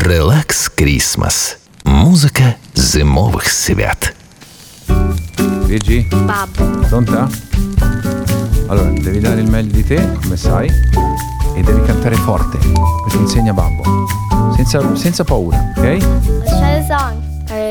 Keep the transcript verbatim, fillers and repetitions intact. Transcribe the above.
Relax Christmas. Muzika zimowих свят. Gigi? Babbo. Pronta? Allora, devi dare il meglio di te, come sai, e devi cantare forte, come ti insegna babbo. Senza, senza paura, ok? Let's try the song.